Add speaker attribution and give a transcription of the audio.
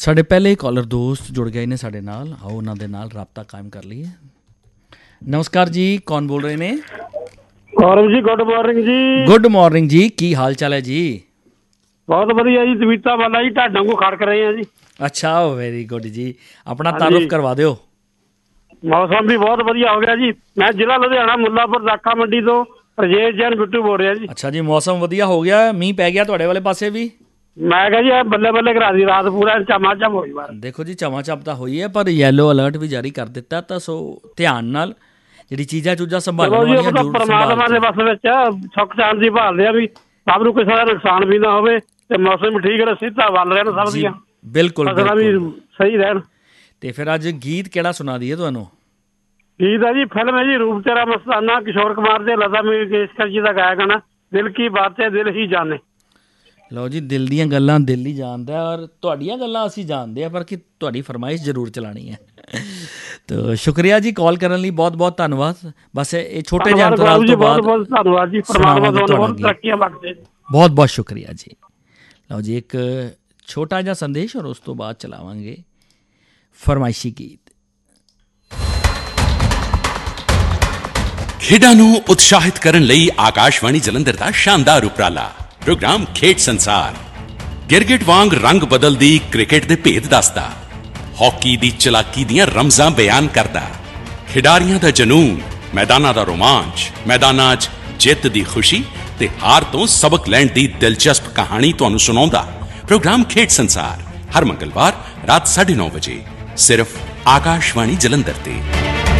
Speaker 1: ਸਾਡੇ ਪਹਿਲੇ ਕਾਲਰ ਦੋਸਤ जुड़ गए ने साढ़े नाल, आओ उन्होंने नाल राबता कायम कर लीए। नमस्कार जी, कौन बोल रहे ने?
Speaker 2: गौरव जी, गुड मॉर्निंग जी।
Speaker 1: गुड मॉर्निंग जी, की हाल चाल है जी?
Speaker 2: बहुत बढ़िया जी, तबीयत वाला जी, ढाडों को खड़क रहे हैं जी।
Speaker 1: अच्छा, वेरी गुड जी, अपना तारुफ करवा दो।
Speaker 2: मौसम भी बहुत बढ़िया हो गया जी। मैं जिला लुधियाना मुल्लापुर दाखा मंडी तो राजेश जैन बिट्टू बोल रहा जी।
Speaker 1: अच्छा जी, मौसम वधिया हो गया, मीह पै गया तुहाडे वाले पासे भी?
Speaker 2: मैं कहा जी बल्ले बल्ले करा दी रात पूरा झमाझम होई बार।
Speaker 1: देखो जी, झमाझम तो हुई है, पर येलो अलर्ट भी जारी कर दिता, तो सो ध्यान नाल ਜਿਹੜੀ ਚੀਜ਼ਾਂ ਚੂਜ਼ਾਂ ਸੰਭਾਲਣ ਵਾਲੀਆਂ ਜ਼ਰੂਰ
Speaker 2: ਪਰਮਾਤਮਾ ਦੇ ਬਸ ਵਿੱਚ ਸੁੱਖ ਸ਼ਾਂਤੀ ਭਾਲਦੇ ਆ ਵੀ ਸਭ ਨੂੰ ਕਿਸੇ ਦਾ ਨੁਕਸਾਨ ਵੀ ਨਾ ਹੋਵੇ ਤੇ ਮੌਸਮ ਵੀ ਠੀਕ ਰਹੇ, ਸਿੱਧਾ ਵੱਲ ਰਹਿਣ ਸਭ ਦੀਆਂ।
Speaker 1: ਬਿਲਕੁਲ
Speaker 2: ਫਸਲਾਂ ਵੀ ਸਹੀ ਰਹਿਣ।
Speaker 1: ਤੇ ਫਿਰ ਅੱਜ ਗੀਤ ਕਿਹੜਾ ਸੁਣਾ ਦਈਏ ਤੁਹਾਨੂੰ?
Speaker 2: ਗੀਤ ਹੈ ਜੀ, ਫਿਲਮ ਹੈ ਜੀ ਰੂਪ ਤੇਰਾ ਮਸਤਾਨਾ, ਕਿਸ਼ੋਰ ਕੁਮਾਰ ਤੇ ਲਤਾ ਮੰਗੇਸ਼ਕਰ ਜੀ ਦਾ ਗਾਇਆ ਗਾਣਾ ਦਿਲ ਕੀ ਬਾਤ ਹੈ ਦਿਲ ਹੀ ਜਾਣੇ। ਲਓ
Speaker 1: ਜੀ, ਦਿਲ ਦੀਆਂ ਗੱਲਾਂ ਦਿਲ ਹੀ ਜਾਣਦਾ, ਔਰ ਤੁਹਾਡੀਆਂ ਗੱਲਾਂ ਅਸੀਂ ਜਾਣਦੇ ਆ, ਪਰ ਕਿ ਤੁਹਾਡੀ ਫਰਮਾਇਸ਼ ਜ਼ਰੂਰ ਚਲਾਣੀ ਹੈ। तो शुक्रिया जी, कॉल करने लिए बहुत बहुत धन्यवाद। बस ये छोटे ਜਿਹੇ अंतराल तो बाद
Speaker 2: धन्यवाद जी, परमात्मा ਤੁਹਾਨੂੰ ਤਰੱਕੀਆਂ ਬਖਸ਼ੇ।
Speaker 1: बहुत बहुत शुक्रिया जी। लो जी, एक छोटा ਜਿਹਾ संदेश और उस तो बाद चलावांगे फरमाइशी गीत।
Speaker 3: ਖੇਡਾਂ ਨੂੰ ਉਤਸ਼ਾਹਿਤ ਕਰਨ ਲਈ ਆਕਾਸ਼ਵਾਣੀ ਜਲੰਧਰ ਦਾ ਸ਼ਾਨਦਾਰ ਉਪਰਾਲਾ ਪ੍ਰੋਗਰਾਮ ਖੇਡ ਸੰਸਾਰ ਗਿਰਗਿਟ ਵਾਂਗ ਰੰਗ ਬਦਲਦੀ ਕ੍ਰਿਕਟ ਦੇ ਭੇਦ ਦੱਸਦਾ, ਹਾਕੀ ਦੀ ਚਲਾਕੀ ਦੀਆਂ ਰਮਜ਼ਾਂ ਬਿਆਨ ਕਰਦਾ, ਖਿਡਾਰੀਆਂ ਦਾ ਜਨੂਨ, ਮੈਦਾਨਾਂ ਦਾ ਰੋਮਾਂਚ, ਮੈਦਾਨਾਂ 'ਚ ਜਿੱਤ ਦੀ ਖੁਸ਼ੀ ਤੇ ਹਾਰ ਤੋਂ ਸਬਕ ਲੈਣ ਦੀ ਦਿਲਚਸਪ ਕਹਾਣੀ ਤੁਹਾਨੂੰ ਸੁਣਾਉਂਦਾ ਪ੍ਰੋਗਰਾਮ ਖੇਡ ਸੰਸਾਰ ਹਰ ਮੰਗਲਵਾਰ ਰਾਤ 9:30 ਵਜੇ ਸਿਰਫ ਆਕਾਸ਼ਵਾਣੀ ਜਲੰਧਰ ਤੇ।